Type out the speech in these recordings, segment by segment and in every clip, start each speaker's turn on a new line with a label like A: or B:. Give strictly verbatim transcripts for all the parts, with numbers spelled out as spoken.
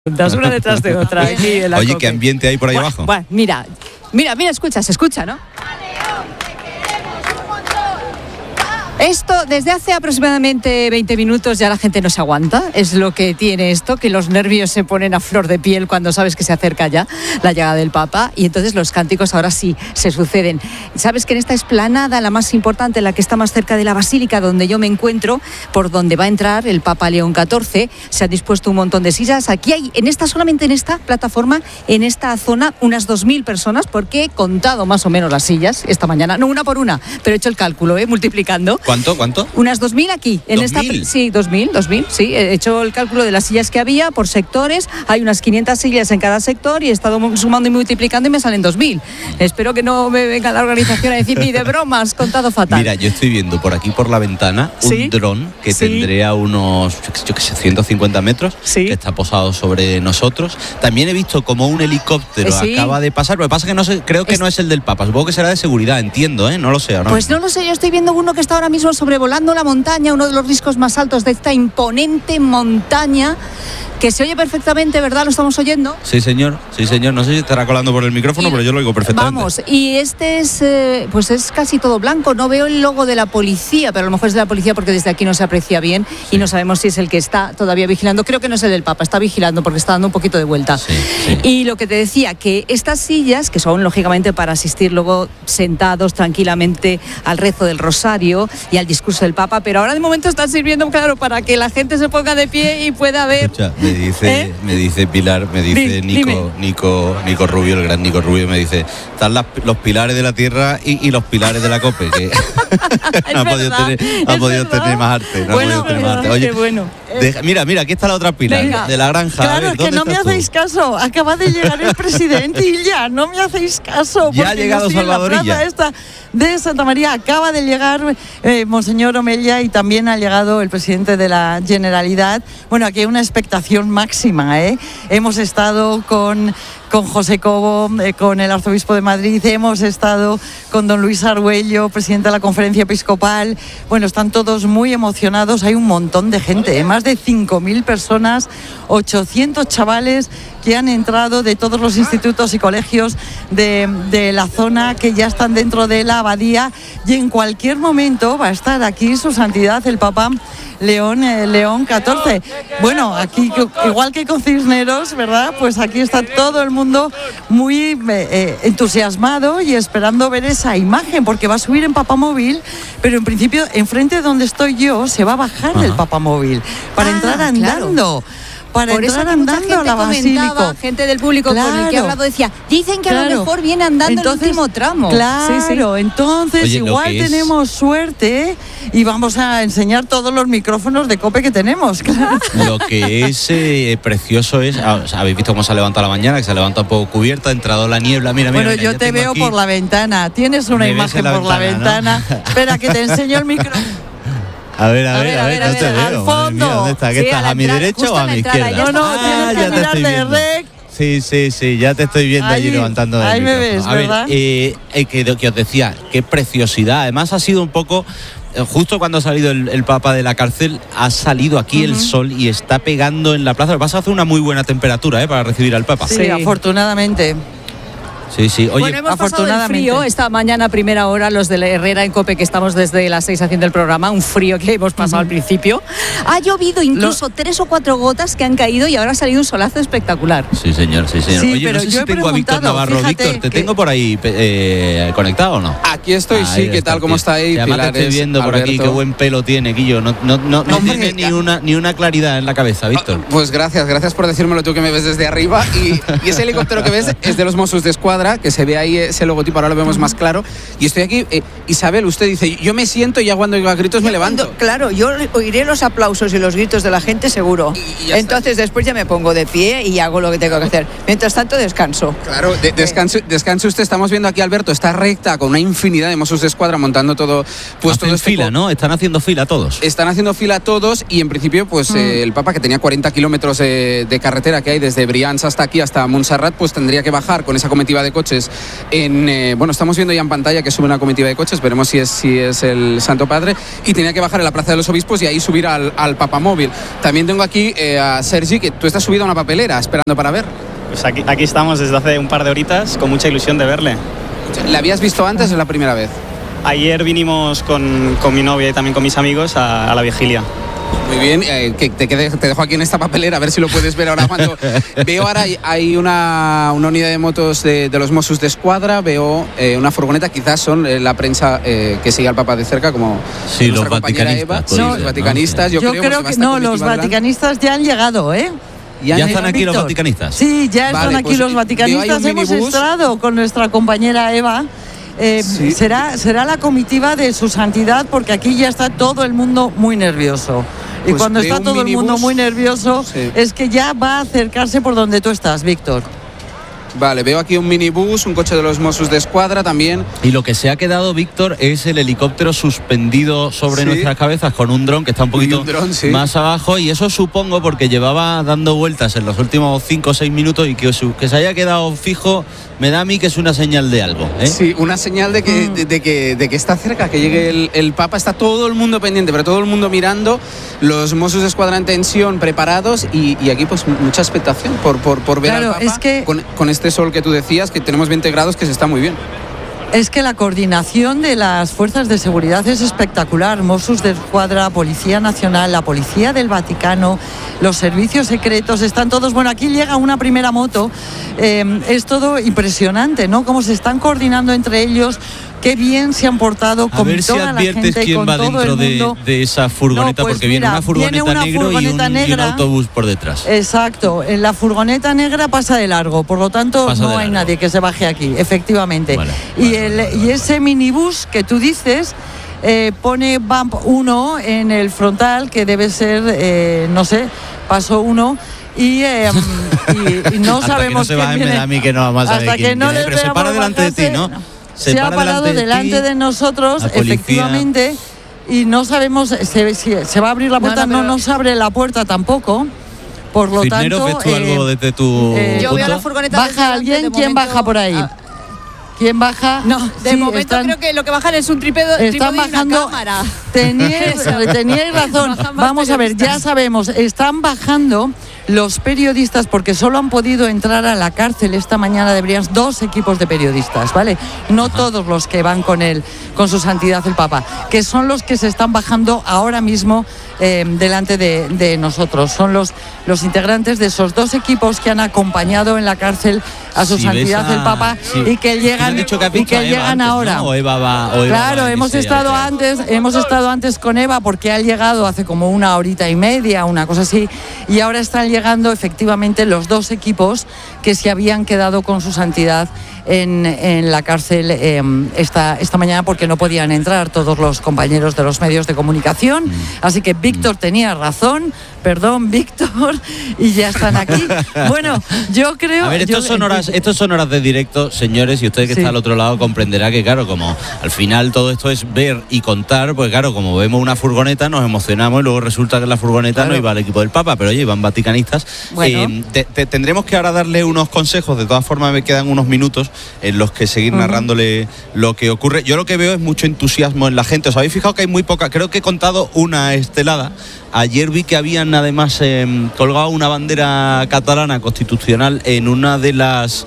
A: Una detrás de otra. Aquí en la
B: Oye,
A: COPE.
B: ¿qué ambiente hay por ahí
A: Buah,
B: abajo?
A: buah, mira, mira, mira, escucha, se escucha, ¿no? Esto, desde hace aproximadamente veinte minutos ya la gente no se aguanta. Es lo que tiene esto, que los nervios se ponen a flor de piel cuando sabes que se acerca ya la llegada del Papa. Y entonces los cánticos ahora sí se suceden. Sabes que en esta explanada, la más importante, la que está más cerca de la Basílica, donde yo me encuentro, por donde va a entrar el Papa León catorce, se han dispuesto un montón de sillas. Aquí hay, en esta, solamente en esta plataforma, en esta zona, unas dos mil personas, porque he contado más o menos las sillas esta mañana. No una por una, pero he hecho el cálculo, ¿eh? Multiplicando.
B: ¿Cuánto? ¿Cuánto?
A: Unas dos mil aquí. En esta, sí, dos mil, dos mil, sí. He hecho el cálculo de las sillas que había por sectores. Hay unas quinientas sillas en cada sector y he estado sumando y multiplicando y me salen dos mil. Espero que no me venga la organización a decir ni de bromas, contado fatal.
B: Mira, yo estoy viendo por aquí por la ventana un
A: ¿Sí?
B: dron que
A: ¿Sí?
B: tendría unos, yo qué sé, ciento cincuenta metros,
A: ¿Sí?
B: que está posado sobre nosotros. También he visto como un helicóptero
A: ¿Sí?
B: acaba de pasar. Lo que pasa es que no sé, creo que
A: Es...
B: no es el del Papa. Supongo que será de seguridad, entiendo, ¿eh? No lo sé ahora
A: Pues
B: mismo.
A: no lo sé, yo estoy viendo uno que está ahora mismo sobrevolando la montaña, uno de los riscos más altos de esta imponente montaña, que se oye perfectamente, ¿verdad? ¿Lo estamos oyendo?
B: Sí, señor, sí, señor. No sé si estará colando por el micrófono,
A: Y,
B: pero yo lo oigo perfectamente.
A: Vamos, y este es, eh, pues es casi todo blanco. No veo el logo de la policía, pero a lo mejor es de la policía porque desde aquí no se aprecia bien, sí. Y no sabemos si es el que está todavía vigilando. Creo que no es el del Papa, está vigilando porque está dando un poquito de vuelta.
B: Sí, sí.
A: Y lo que te decía, que estas sillas, que son lógicamente para asistir luego sentados tranquilamente al rezo del rosario y al discurso del Papa, pero ahora de momento están sirviendo, claro, para que la gente se ponga de pie y pueda ver.
B: Escucha, me dice,
A: ¿Eh?
B: me dice Pilar, me dice
A: Di,
B: Nico,
A: dime.
B: Nico, Nico Rubio, el gran Nico Rubio, me dice, están las, los pilares de la tierra y, y los pilares de la COPE, que ha podido tener, ha podido tener más arte, no
A: bueno,
B: ha podido tener más arte.
A: Oye,
B: Oye,
A: bueno.
B: deja, mira, mira, aquí está la otra Pilar,
A: Venga.
B: de la granja.
C: Claro,
B: a ver,
C: que no me
B: estás tú?
C: hacéis caso. Acaba de llegar el presidente y ya no me hacéis caso.
B: Ya ha
C: porque
B: llegado
C: yo estoy en la
B: Salvadorilla.
C: plaza esta de Santa María. Acaba de llegar eh, Monseñor Omella y también ha llegado el presidente de la Generalidad. Bueno, aquí hay una expectación máxima, ¿eh? Hemos estado con... con José Cobo, eh, con el arzobispo de Madrid, hemos estado con don Luis Argüello, presidente de la Conferencia Episcopal. Bueno, están todos muy emocionados, hay un montón de gente, ¿eh? Más de cinco mil personas, ochocientos chavales que han entrado de todos los institutos y colegios de, de la zona, que ya están dentro de la abadía, y en cualquier momento va a estar aquí su santidad el Papa León, eh, León catorce. Bueno, aquí igual que con Cisneros, ¿verdad? Pues aquí está todo el mundo muy eh, entusiasmado y esperando ver esa imagen, porque va a subir en papamóvil, pero en principio enfrente de donde estoy yo se va a bajar Ajá. el papamóvil para ah, entrar andando. Claro. Para
A: Por
C: entrar
A: eso
C: andando a la Basílica.
A: Gente del público
C: claro.
A: con el que he hablado decía, dicen que
C: claro.
A: a lo mejor viene andando entonces, el último tramo.
C: Claro, sí, sí. entonces
B: Oye,
C: igual tenemos es... suerte y vamos a enseñar todos los micrófonos de COPE que tenemos. Claro.
B: Lo que es eh, precioso es, o sea, habéis visto cómo se ha levantado la mañana, que se ha levantado un poco cubierta, ha entrado la niebla, mira, mira.
C: Bueno,
B: mira,
C: yo te veo aquí. Por la ventana, tienes una
B: Me
C: imagen
B: la
C: por
B: ventana,
C: la ventana. ¿No? Espera, que te enseño el micrófono.
B: A ver, a, a ver, a ver, a ver, no te veo.
C: Al fondo.
B: Mía, ¿dónde está? ¿Qué
A: sí,
B: estás?
A: ¿A,
B: ¿A mi derecha o a mi izquierda?
C: No, no,
B: ah,
C: tienes que mirar de rec.
B: Sí, sí, sí, ya te estoy viendo allí, allí levantando el
C: Ahí
B: micrófono.
C: me ves,
B: a
C: ¿verdad?
B: ver, eh, eh, que, que os decía, qué preciosidad. Además ha sido un poco... Justo cuando ha salido el, el Papa de la cárcel, ha salido aquí uh-huh. el sol y está pegando en la plaza. Lo que pasa es que hace una muy buena temperatura, ¿eh? Para recibir al Papa.
C: Sí, sí. afortunadamente.
B: Sí, sí. Oye,
A: bueno, hemos pasado el frío esta mañana a primera hora, los de la Herrera en COPE, que estamos desde las seis haciendo el programa, un frío que hemos pasado uh-huh. al principio. Ha llovido incluso Lo... tres o cuatro gotas que han caído y ahora ha salido un solazo espectacular.
B: Sí, señor, sí, señor.
C: Sí,
B: Oye,
C: pero
B: no sé
C: yo
B: si tengo a Víctor Navarro. Víctor, ¿te que... tengo por ahí eh, conectado o no?
D: Aquí estoy,
B: ah,
D: sí, ¿qué tal? ¿Cómo está ahí?
B: Además Pilares, te estoy viendo por
D: Alberto.
B: aquí, qué buen pelo tiene, Guillo. No, no, no, no
D: Hombre,
B: tiene ni una, ni una claridad en la cabeza, Víctor.
D: Ah, pues gracias, gracias por decírmelo tú que me ves desde arriba. Y, y ese helicóptero que ves es de los Mossos de Escuadra, que se ve ahí ese logotipo, ahora lo vemos más claro. Y estoy aquí, eh, Isabel, usted dice, yo me siento y ya cuando oiga gritos me levanto.
E: Cuando, claro, yo oiré los aplausos y los gritos de la gente seguro.
D: Y, y
E: Entonces
D: está.
E: después ya me pongo de pie y hago lo que tengo que hacer. Mientras tanto descanso.
D: Claro, de, descanse, descanse usted. Estamos viendo aquí, Alberto, está recta con una infinidad de Mossos de Escuadra montando todo. Pues
B: Hacen
D: todo este
B: fila, ¿no? Están haciendo fila todos.
D: Están haciendo fila todos y en principio, pues mm. eh, el Papa, que tenía cuarenta kilómetros eh, de carretera que hay desde Brians hasta aquí, hasta Montserrat, pues tendría que bajar con esa comitiva de de coches en, eh, bueno, estamos viendo ya en pantalla que sube una comitiva de coches, veremos si es, si es el Santo Padre, y tenía que bajar en la Plaza de los Obispos y ahí subir al, al papamóvil. También tengo aquí eh, a Sergi, que tú estás subido a una papelera esperando para ver.
F: Pues aquí, aquí estamos desde hace un par de horitas con mucha ilusión de verle.
D: ¿La habías visto antes o es la primera vez?
F: Ayer vinimos con, con mi novia y también con mis amigos a, a la vigilia.
D: Muy bien, eh, que te, quede, te dejo aquí en esta papelera a ver si lo puedes ver ahora cuando veo ahora hay, hay una, una unidad de motos de, de los Mossos de Escuadra, veo eh, una furgoneta, quizás son eh, la prensa eh, que sigue al Papa de cerca, como
B: sí, los vaticanistas,
D: Eva.
B: sí,
D: No, los vaticanistas,
C: yo,
D: yo,
C: yo
D: creo,
C: creo que no, los vaticanistas ya han llegado, ¿eh?
B: ¿Ya, ¿Ya están aquí
C: Víctor?
B: los vaticanistas?
C: Sí, ya están
D: vale,
C: aquí
D: pues,
C: los vaticanistas. Hemos estado con nuestra compañera Eva. Eh, sí. será, será la comitiva de su santidad, porque aquí ya está todo el mundo muy nervioso. Y pues cuando está todo minibús, el mundo muy nervioso, sí. es que ya va a acercarse por donde tú estás, Víctor.
D: Vale, veo aquí un minibús, un coche de los Mossos de Escuadra también.
B: Y lo que se ha quedado, Víctor, es el helicóptero suspendido sobre sí. nuestras cabezas con un dron que está un poquito un dron, sí. más abajo, y eso supongo porque llevaba dando vueltas en los últimos cinco o seis minutos y que, que se haya quedado fijo, me da a mí que es una señal de algo, ¿eh?
D: Sí, una señal de que, mm. de, de, que, de que está cerca, que llegue el, el Papa. Está todo el mundo pendiente, pero todo el mundo mirando, los Mossos de Escuadra en tensión, preparados, y, y aquí pues mucha expectación por, por, por ver
C: claro,
D: al Papa
C: es que...
D: con, con este sol que tú decías, que tenemos veinte grados, que se está muy bien.
C: Es que la coordinación de las fuerzas de seguridad es espectacular. Mossos de Escuadra, Policía Nacional, la Policía del Vaticano, los servicios secretos, están todos... Bueno, aquí llega una primera moto. Eh, es todo impresionante, ¿no? Cómo se están coordinando entre ellos. Qué bien se han portado con
B: toda
C: si
B: la gente, quién
C: con
B: va
C: todo
B: dentro
C: el mundo.
B: De, de esa furgoneta,
C: no, pues
B: porque
C: mira,
B: viene una furgoneta
C: viene una
B: negro
C: furgoneta
B: y, un,
C: negra,
B: y un autobús por detrás.
C: Exacto, en la furgoneta negra pasa de largo, por lo tanto
B: pasa
C: no hay nadie que se baje aquí, efectivamente. Vale, y, vale, el, vale, vale. y ese minibús que tú dices eh, pone Bump uno en el frontal, que debe ser, eh, no sé, paso uno. Y, eh, y, y no
B: hasta
C: sabemos
B: que no se va,
C: viene,
B: me da a mí que no vamos a
C: hasta que no le
B: pero se para delante de ti, ¿no?
C: Se, se ha parado delante de, delante de nosotros, efectivamente, y no sabemos si se, se va a abrir la puerta. No, no, no nos abre la puerta tampoco. Por lo
B: Cisneros,
C: tanto,
B: ¿ves tú
C: eh,
B: algo desde tu
A: eh,
B: punto?
A: Yo veo la furgoneta.
C: ¿Baja alguien? ¿Quién momento, baja por ahí? A, ¿Quién baja?
A: No, de
C: sí,
A: momento
C: están,
A: creo que lo que bajan es un trípode,
C: están bajando,
A: y una cámara.
C: Teníais, teníais razón. Vamos a ver, ya sabemos, están bajando los periodistas, porque solo han podido entrar a la cárcel esta mañana de Brians dos equipos de periodistas, ¿vale? No Ajá. todos los que van con él, con su santidad el Papa, que son los que se están bajando ahora mismo eh, delante de, de nosotros. Son los, los integrantes de esos dos equipos que han acompañado en la cárcel a su
B: si
C: santidad a, el Papa sí. y que llegan,
B: que
C: y que llegan
B: antes,
C: ahora.
B: ¿no? O Eva va, o Eva
C: claro,
B: va
C: hemos estado antes, hemos estado antes con Eva, porque ha llegado hace como una horita y media, una cosa así, y ahora están llegando efectivamente los dos equipos que se habían quedado con su santidad en, en la cárcel eh, esta, esta mañana, porque no podían entrar todos los compañeros de los medios de comunicación. Mm. Así que Víctor mm. tenía razón, perdón Víctor, y ya están aquí. Bueno, yo creo...
B: A ver, estos,
C: yo,
B: son, horas,
C: eh,
B: estos son horas de directo, señores, y usted que sí. está al otro lado comprenderá que, claro, como al final todo esto es ver y contar, pues claro, como vemos una furgoneta nos emocionamos y luego resulta que en la furgoneta claro. no iba el equipo del Papa, pero oye, iban vaticanistas. Bueno. Eh, te, te, tendremos que ahora darle unos consejos, de todas formas me quedan unos minutos en los que seguir uh-huh. narrándole lo que ocurre. Yo lo que veo es mucho entusiasmo en la gente. ¿Os habéis fijado que hay muy poca? Creo que he contado una estelada. Ayer vi que habían además eh, colgado una bandera catalana constitucional en una de las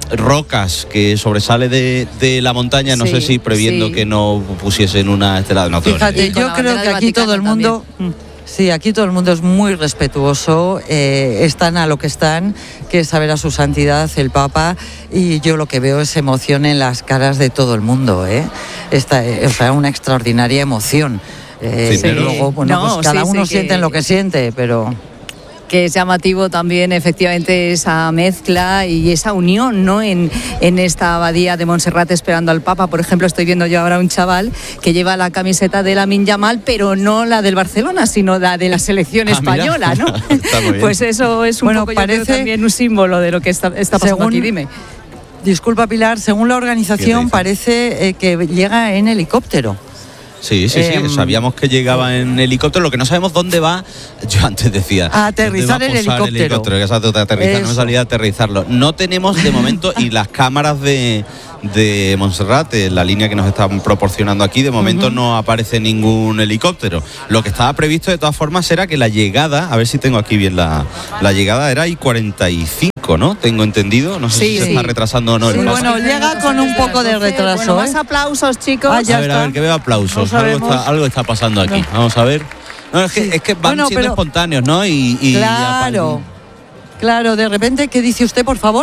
B: rocas que sobresale de, de la montaña, no sí, sé si previendo sí. que no pusiesen una estelada. No,
C: fíjate, yo creo que aquí todo el mundo... También. Sí, aquí todo el mundo es muy respetuoso, eh, están a lo que están, que es saber a su santidad el Papa, y yo lo que veo es emoción en las caras de todo el mundo, ¿eh? Esta, eh, o sea, una extraordinaria emoción. Eh, sí, pero... Luego, bueno, no, pues cada sí, uno sí, siente que... lo que siente, pero...
A: que es llamativo también efectivamente esa mezcla y esa unión, ¿no? En, en esta abadía de Montserrat esperando al Papa. Por ejemplo, estoy viendo yo ahora un chaval que lleva la camiseta de Lamine Yamal, pero no la del Barcelona, sino la de la selección ah, española, mira. ¿no? Pues eso es un bueno, poco parece... yo creo, también un símbolo de lo que está, está pasando según... aquí, dime.
C: Disculpa, Pilar, según la organización parece eh, que llega en helicóptero.
B: Sí, sí, sí,
C: Eh,
B: sabíamos que llegaba en helicóptero, lo que no sabemos dónde va, yo antes decía...
C: A aterrizar
B: ¿dónde va a
C: el
B: posar
C: helicóptero.
B: que exacto, de aterrizar, no me
C: Eso.
B: salía de aterrizarlo. No tenemos de momento, y las cámaras de, de Montserrat, eh, la línea que nos están proporcionando aquí, de momento uh-huh. no aparece ningún helicóptero. Lo que estaba previsto de todas formas era que la llegada, a ver si tengo aquí bien la, la llegada, era I cuarenta y cinco, ¿no? Tengo entendido, no sé
A: Sí,
B: si se
A: sí.
B: está retrasando o no.
C: Sí,
B: el paso.
C: bueno, llega con un poco de retraso.
A: Bueno, más
C: ¿eh?
A: aplausos, chicos.
C: Ah, ya
B: a ver,
C: está.
B: a ver, que veo aplausos.
C: No
B: algo,
C: sabemos.
B: está, algo está pasando aquí.
C: No.
B: Vamos a ver. No, es que,
C: Sí.
B: es que van
C: Bueno,
B: siendo
C: pero-
B: espontáneos, ¿no? Y, y
C: Claro, claro, de repente, ¿qué dice usted, por favor?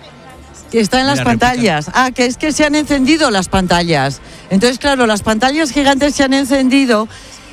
C: Que está en las
B: Mira,
C: pantallas. Ah, que es que se han encendido las pantallas. Entonces, claro, las pantallas gigantes se han encendido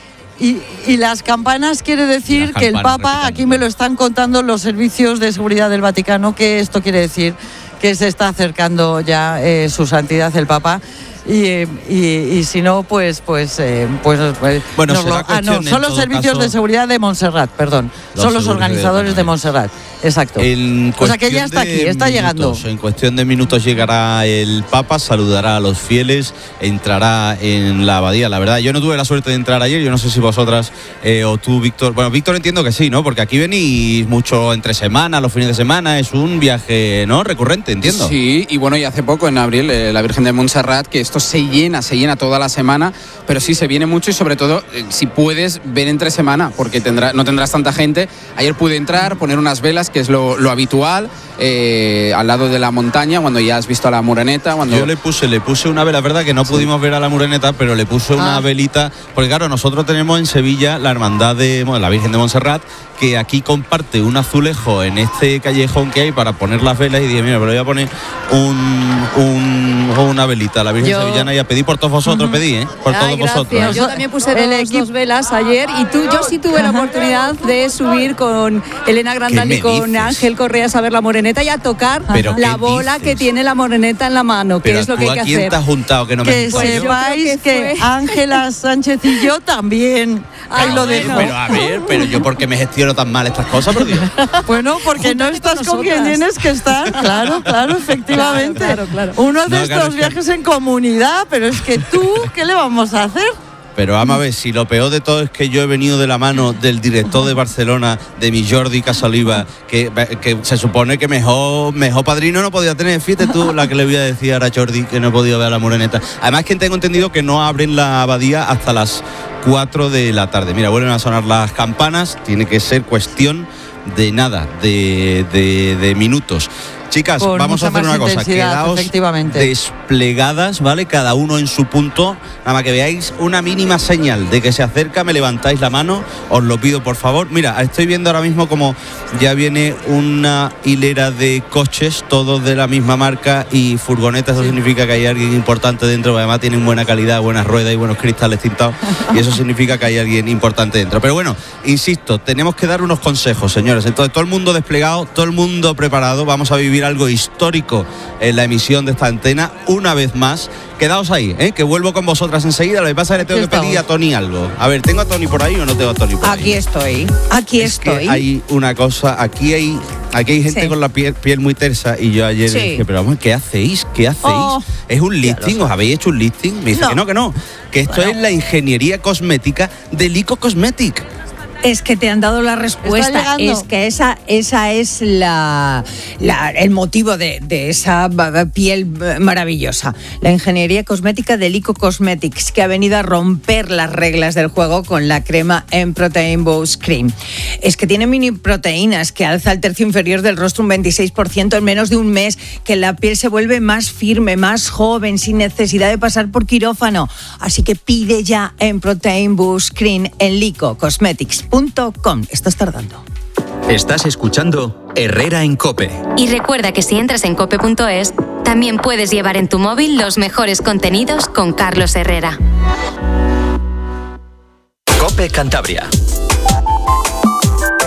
C: y, y las campanas quiere decir
B: Las
C: que el
B: campanas,
C: Papa,
B: repitando.
C: aquí me lo están contando los servicios de seguridad del Vaticano, que esto quiere decir que se está acercando ya eh, su santidad el Papa. Y, eh, y, y si no, pues pues eh, pues, pues
B: Bueno,
C: nos
B: será
C: lo- ah, no,
B: cuestión, en
C: son los
B: todo
C: servicios
B: caso-
C: de seguridad de Montserrat, perdón.
B: Los
C: Son los
B: seguros de-
C: organizadores de
B: bueno,
C: Montserrat. Exacto.
B: En
C: O sea que ya
B: cuestión
C: está
B: de
C: aquí, está llegando.
B: minutos, En cuestión de minutos llegará el Papa, saludará a los fieles, entrará en la abadía. La verdad, yo no tuve la suerte de entrar ayer, yo no sé si vosotras eh, o tú, Víctor. Bueno, Víctor entiendo que sí, ¿no? Porque aquí venís mucho entre semana, los fines de semana, es un viaje, ¿no? Recurrente, entiendo.
D: Sí, y bueno, y hace poco en abril, eh, la Virgen de Montserrat, que esto se llena, se llena toda la semana, pero sí se viene mucho y sobre todo, eh, si puedes, ven entre semana, porque tendrá, no tendrás tanta gente. Ayer pude entrar, poner unas velas, que es lo, lo habitual, eh, al lado de la montaña, cuando ya has visto a la Moreneta. Cuando...
B: Yo le puse, le puse una vela, es verdad que no pudimos ver a la Moreneta, pero le puse una
C: Ah.
B: velita, porque claro, nosotros tenemos en Sevilla la hermandad de bueno, la Virgen de Montserrat, que aquí comparte un azulejo en este callejón que hay para poner las velas, y dije, mira, pero voy a poner un, un, una velita a la Virgen
A: Yo-
B: sevillana, y a pedir por todos vosotros, pedí, ¿eh? Por
A: Ay,
B: todos
A: gracias.
B: vosotros.
A: Yo también puse
C: El
A: dos,
C: equipo-
A: dos velas ayer y tú, yo sí tuve la oportunidad de subir con Elena Grandal
B: ¿Qué
A: y
B: me
A: con
B: dices?
A: Ángel Correas a ver la Moreneta y a tocar
B: ¿Pero
A: la
B: qué
A: bola
B: dices?
A: que tiene la Moreneta en la mano, que
B: Pero
A: es lo
B: tú
A: que hay
B: a
A: que
B: quién
A: hacer.
B: te has juntado que no me has
C: Que
B: juntado yo?
C: sepáis
A: Yo creo
C: que
A: que fue-
C: Ángela Sánchez y yo también. Ahí
A: Ah,
C: lo
A: bueno.
C: dejo.
B: Pero a ver, pero yo por qué me gestiono tan mal estas cosas, por Dios.
C: Bueno, porque no
A: Júntate
C: estás
A: con
C: con quien
A: nosotras.
C: tienes que estar. Claro, claro, efectivamente.
A: Claro, claro, claro.
C: Uno de
B: No,
C: estos
B: claro, es que-
C: viajes en comunidad, pero es que tú, ¿qué le vamos a hacer?
B: Pero vamos a ver, si lo peor de todo es que yo he venido de la mano del director de Barcelona, de mi Jordi Casaliva, que, que se supone que mejor, mejor padrino no podía tener. Fíjate tú la que le voy a decir ahora a Jordi, que no he podido ver a la Moreneta. Además que tengo entendido que no abren la abadía hasta las cuatro de la tarde. Mira, vuelven a sonar las campanas, tiene que ser cuestión de nada, de, de, de minutos. Chicas,
C: Con
B: vamos a
C: mucha
B: hacer
C: más
B: una cosa,
C: intensidad,
B: quedaos
C: efectivamente.
B: desplegadas, ¿vale? Cada uno en su punto, nada más que veáis una mínima señal de que se acerca, me levantáis la mano, os lo pido por favor. Mira, estoy viendo ahora mismo como ya viene una hilera de coches, todos de la misma marca y furgonetas, eso significa que hay alguien importante dentro, además tienen buena calidad, buenas ruedas y buenos cristales tintados, y eso significa que hay alguien importante dentro. Pero bueno, insisto, tenemos que dar unos consejos, señores. Entonces, todo el mundo desplegado, todo el mundo preparado, vamos a vivir algo histórico en la emisión de esta antena una vez más. Quedaos ahí, ¿eh? Que vuelvo con vosotras enseguida. Lo que pasa es que le tengo
C: Aquí
B: que pedir a
C: estamos.
B: Tony algo. A ver, ¿tengo a Tony por ahí o no tengo a Tony por ahí?
E: Aquí estoy, aquí
B: Es que
E: estoy.
B: hay una cosa, aquí hay aquí hay gente
E: Sí.
B: con la piel, piel muy tersa, y yo ayer
E: Sí.
B: dije, pero vamos, ¿qué hacéis? ¿Qué hacéis?
E: Oh,
B: ¿Es un listing? ¿Os habéis hecho un listing? Me dice
E: No.
B: que no, que no, que esto
E: Bueno.
B: es la ingeniería cosmética de Lico Cosmetic.
E: Es que te han dado la
C: Está
E: respuesta.
C: llegando.
E: Es que esa, esa es la, la- el motivo de, de esa ba- piel maravillosa. La ingeniería cosmética de Lico Cosmetics, que ha venido a romper las reglas del juego con la crema en Protein Boost Cream. Es que tiene mini proteínas que alza el tercio inferior del rostro un veintiséis por ciento en menos de un mes, que la piel se vuelve más firme, más joven, sin necesidad de pasar por quirófano. Así que pide ya en Protein Boost Cream en lico cosmetics punto com. Estás tardando.
G: Estás escuchando Herrera en COPE.
H: Y recuerda que si entras en cope punto es, también puedes llevar en tu móvil los mejores contenidos con Carlos Herrera.
G: COPE Cantabria.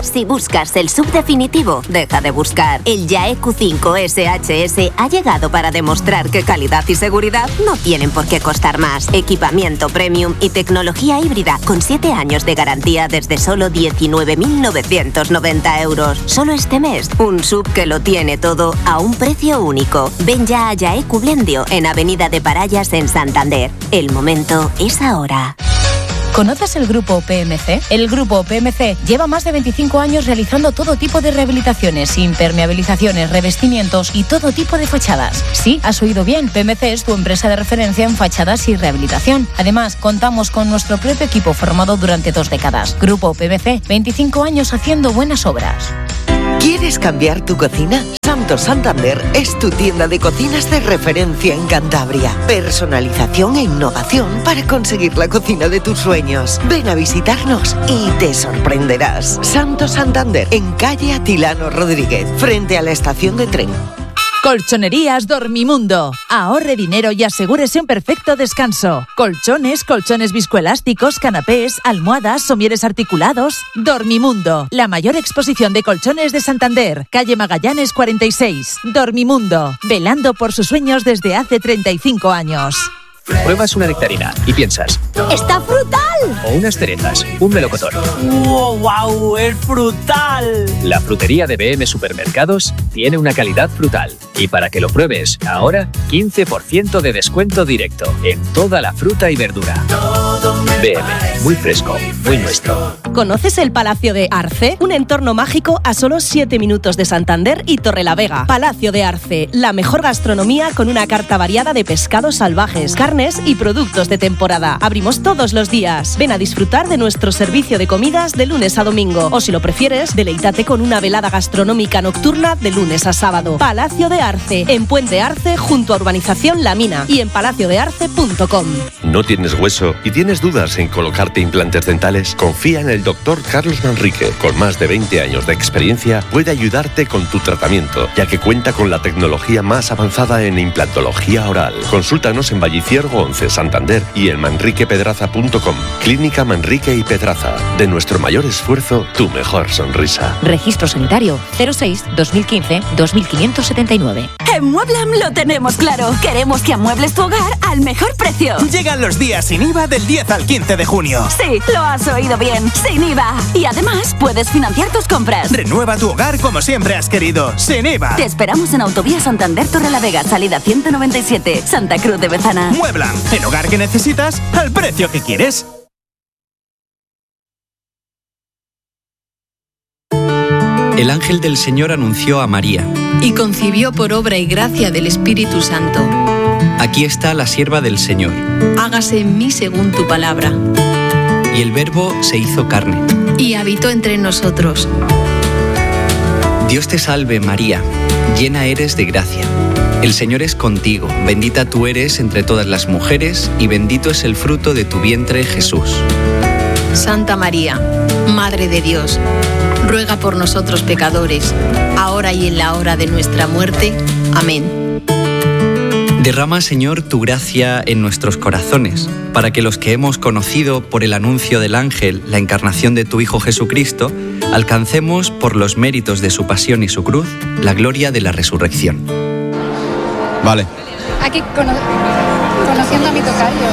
I: Si buscas el sub definitivo, deja de buscar. El Yae Q cinco S H S ha llegado para demostrar que calidad y seguridad no tienen por qué costar más. Equipamiento premium y tecnología híbrida con siete años de garantía desde solo diecinueve mil novecientos noventa euros. Solo este mes, un sub que lo tiene todo a un precio único. Ven ya a Yae Q Blendio en Avenida de Parallas en Santander. El momento es ahora.
J: ¿Conoces el Grupo P M C? El Grupo P M C lleva más de veinticinco años realizando todo tipo de rehabilitaciones, impermeabilizaciones, revestimientos y todo tipo de fachadas. Sí, has oído bien, P M C es tu empresa de referencia en fachadas y rehabilitación. Además, contamos con nuestro propio equipo formado durante dos décadas. Grupo P M C, veinticinco años haciendo buenas obras.
K: ¿Quieres cambiar tu cocina? Santo Santander es tu tienda de cocinas de referencia en Cantabria. Personalización e innovación para conseguir la cocina de tus sueños. Ven a visitarnos y te sorprenderás. Santo Santander, en calle Atilano Rodríguez, frente a la estación de tren.
L: Colchonerías Dormimundo. Ahorre dinero y asegúrese un perfecto descanso. Colchones, colchones viscoelásticos, canapés, almohadas, somieres articulados. Dormimundo, la mayor exposición de colchones de Santander. Calle Magallanes cuarenta y seis. Dormimundo, velando por sus sueños desde hace treinta y cinco años.
M: Pruebas una nectarina y piensas:
N: ¡está frutal!
M: O unas cerezas, un melocotón.
N: ¡Wow, wow! ¡Es frutal!
M: La frutería de B M Supermercados tiene una calidad frutal. Y para que lo pruebes, ahora quince por ciento de descuento directo en toda la fruta y verdura. B M, muy fresco, muy nuestro.
N: ¿Conoces el Palacio de Arce? Un entorno mágico a solo siete minutos de Santander y Torrelavega. Palacio de Arce, la mejor gastronomía con una carta variada de pescados salvajes, carnes y productos de temporada. Abrimos todos los días. Ven a disfrutar de nuestro servicio de comidas de lunes a domingo. O si lo prefieres, deleítate con una velada gastronómica nocturna de lunes a sábado. Palacio de Arce, en Puente Arce, junto a Urbanización La Mina y en palacio de arce punto com.
O: ¿No tienes hueso y tienes dudas en colocarte implantes dentales? Confía en el doctor Carlos Manrique. Con más de veinte años de experiencia, puede ayudarte con tu tratamiento, ya que cuenta con la tecnología más avanzada en implantología oral. Consúltanos en Valliciergo once, Santander, y en manrique pedraza punto com. Clínica Manrique y Pedraza. De nuestro mayor esfuerzo, tu mejor sonrisa.
J: Registro sanitario cero seis dos mil quince dos mil quinientos setenta y nueve.
N: En Mueblam lo tenemos claro. Queremos que amuebles tu hogar al mejor precio.
P: Llegan los días sin I V A del diez al quince de junio.
N: Sí, lo has oído bien. Sin I V A. Y además puedes financiar tus compras.
P: Renueva tu hogar como siempre has querido. Sin I V A.
N: Te esperamos en Autovía Santander Torrelavega, salida ciento noventa y siete, Santa Cruz de Bezana.
P: Mueblam. El hogar que necesitas al precio que quieres.
Q: El ángel del Señor anunció a María.
R: Y concibió por obra y gracia del Espíritu Santo.
Q: Aquí está la sierva del Señor.
R: Hágase en mí según tu palabra.
Q: Y el Verbo se hizo carne.
R: Y habitó entre nosotros.
Q: Dios te salve, María, llena eres de gracia. El Señor es contigo, bendita tú eres entre todas las mujeres, y bendito es el fruto de tu vientre, Jesús.
R: Santa María, Madre de Dios, ruega por nosotros pecadores, ahora y en la hora de nuestra muerte. Amén.
Q: Derrama, Señor, tu gracia en nuestros corazones, para que los que hemos conocido por el anuncio del ángel la encarnación de tu Hijo Jesucristo, alcancemos por los méritos de su pasión y su cruz la gloria de la resurrección.
B: Vale.
S: Aquí cono- conociendo a mi tocayo.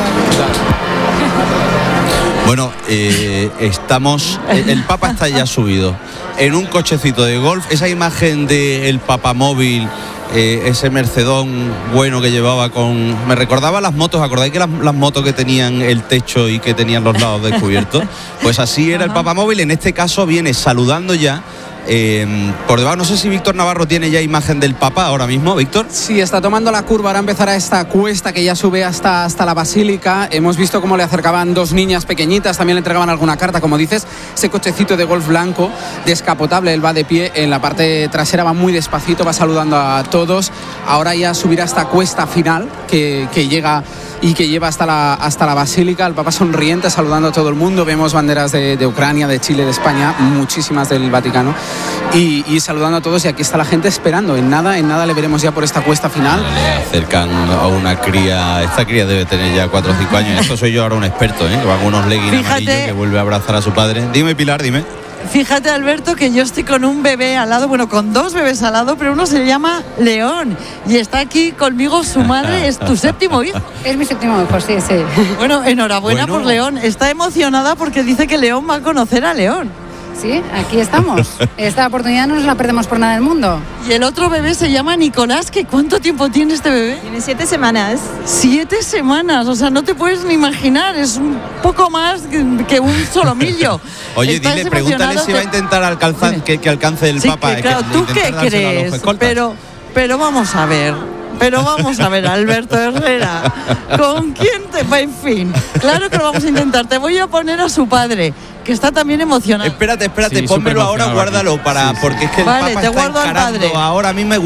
B: Bueno, eh, estamos... El Papa está ya subido en un cochecito de golf. Esa imagen del papamóvil, eh, ese Mercedón bueno que llevaba con... Me recordaba las motos, ¿acordáis que las, las motos que tenían el techo y que tenían los lados descubiertos? Pues así era el papamóvil. En este caso viene saludando ya. Eh, por debajo, no sé si Víctor Navarro tiene ya imagen del Papa ahora mismo, Víctor.
D: Sí, está tomando la curva, ahora empezará esta cuesta que ya sube hasta, hasta la Basílica. Hemos visto cómo le acercaban dos niñas pequeñitas, también le entregaban alguna carta, como dices, ese cochecito de golf blanco, descapotable, él va de pie, en la parte trasera va muy despacito, va saludando a todos. Ahora ya subirá esta cuesta final que, que llega y que lleva hasta la, hasta la Basílica, el Papa sonriente saludando a todo el mundo. Vemos banderas de, de Ucrania, de Chile, de España, muchísimas del Vaticano, y, y saludando a todos, y aquí está la gente esperando. En nada, en nada le veremos ya por esta cuesta final.
B: Le acercan a una cría, esta cría debe tener ya cuatro o cinco años, esto soy yo ahora un experto, ¿eh? Que va con unos leggings amarillos, que vuelve a abrazar a su padre. Dime, Pilar, dime.
C: Fíjate, Alberto, que yo estoy con un bebé al lado, bueno, con dos bebés al lado, pero uno se llama León y está aquí conmigo su madre. ¿Es tu séptimo hijo?
S: Es mi séptimo hijo, sí, sí.
C: Bueno, enhorabuena
B: Bueno.
C: por León. Está emocionada porque dice que León va a conocer a León.
S: Sí, aquí estamos. Esta oportunidad no nos la perdemos por nada del mundo.
C: Y el otro bebé se llama Nicolás. ¿Que ¿Cuánto tiempo tiene este bebé?
T: Tiene siete semanas.
C: Siete semanas, o sea, no te puedes ni imaginar, es un poco más que, que un solomillo.
B: Oye,
C: Estás
B: dile, pregúntale
C: emocionado,
B: si va a
C: te-
B: intentar alcanzar, que, que alcance el
C: Sí,
B: Papa.
C: que,
B: eh,
C: claro,
B: que
C: ¿tú
B: intentar
C: qué
B: dárselo a los
C: crees?
B: escoltas.
C: Pero, pero vamos a ver. Pero vamos a ver, Alberto Herrera, ¿con quién te va? En fin, claro que lo vamos a intentar. Te voy a poner a su padre, que está también emocionado.
B: Espérate, espérate,
D: Sí,
B: pónmelo ahora,
D: superemocionado
B: guárdalo
D: aquí.
B: para,
D: Sí, sí.
B: porque es que el
C: Vale,
B: Papa
C: te
B: está
C: guardo al
B: encarando
C: padre.
B: ahora mismo.